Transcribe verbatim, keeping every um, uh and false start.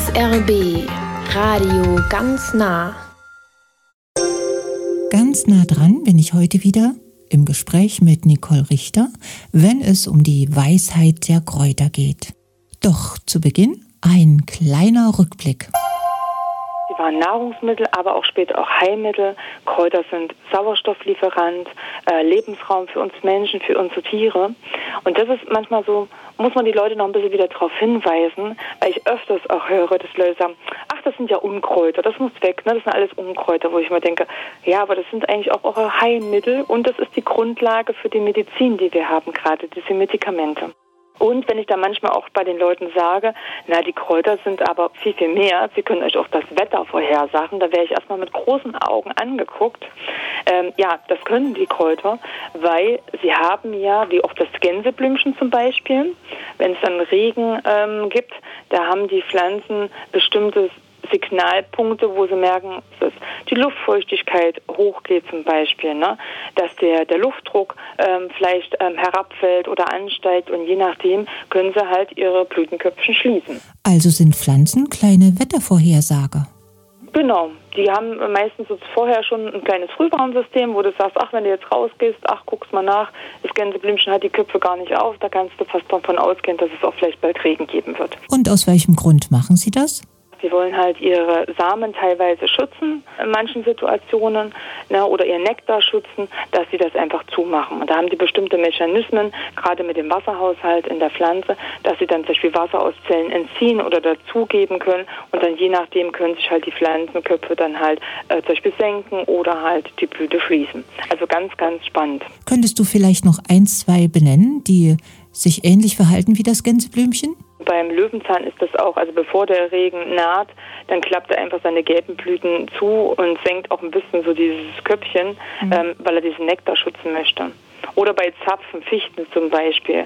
S R B Radio ganz nah. Ganz nah dran bin ich heute wieder im Gespräch mit Nicole Richter, wenn es um die Weisheit der Kräuter geht. Doch zu Beginn ein kleiner Rückblick. Sie waren Nahrungsmittel, aber auch später auch Heilmittel. Kräuter sind Sauerstofflieferant, äh, Lebensraum für uns Menschen, für unsere Tiere. Und das ist manchmal so, muss man die Leute noch ein bisschen wieder darauf hinweisen, weil ich öfters auch höre, dass Leute sagen, ach, das sind ja Unkräuter, das muss weg, ne? Das sind alles Unkräuter, wo ich mir denke, ja, aber das sind eigentlich auch eure Heilmittel und das ist die Grundlage für die Medizin, die wir haben, gerade diese Medikamente. Und wenn ich da manchmal auch bei den Leuten sage, na, die Kräuter sind aber viel, viel mehr, sie können euch auch das Wetter vorhersagen, da wäre ich erstmal mit großen Augen angeguckt. Ähm, ja, das können die Kräuter, weil sie haben ja, wie auch das Gänseblümchen zum Beispiel, wenn es dann Regen ähm, gibt, da haben die Pflanzen bestimmtes Signalpunkte, wo sie merken, dass die Luftfeuchtigkeit hochgeht zum Beispiel, ne? Dass der, der Luftdruck ähm, vielleicht ähm, herabfällt oder ansteigt und je nachdem können sie halt ihre Blütenköpfchen schließen. Also sind Pflanzen kleine Wettervorhersager? Genau, die haben meistens so vorher schon ein kleines Frühwarnsystem, wo du sagst, ach, wenn du jetzt rausgehst, ach, guck's mal nach, das Gänseblümchen hat die Köpfe gar nicht auf, da kannst du fast davon ausgehen, dass es auch vielleicht bald Regen geben wird. Und aus welchem Grund machen Sie das? Sie wollen halt ihre Samen teilweise schützen in manchen Situationen, ne, oder ihr Nektar schützen, dass sie das einfach zumachen. Und da haben die bestimmte Mechanismen, gerade mit dem Wasserhaushalt in der Pflanze, dass sie dann zum Beispiel Wasser aus Zellen entziehen oder dazugeben können. Und dann je nachdem können sich halt die Pflanzenköpfe dann halt äh, zum Beispiel senken oder halt die Blüte schließen. Also ganz, ganz spannend. Könntest du vielleicht noch ein, zwei benennen, die sich ähnlich verhalten wie das Gänseblümchen? Beim Löwenzahn ist das auch, also bevor der Regen naht, dann klappt er einfach seine gelben Blüten zu und senkt auch ein bisschen so dieses Köpfchen, mhm. ähm, weil er diesen Nektar schützen möchte. Oder bei Zapfen, Fichten zum Beispiel,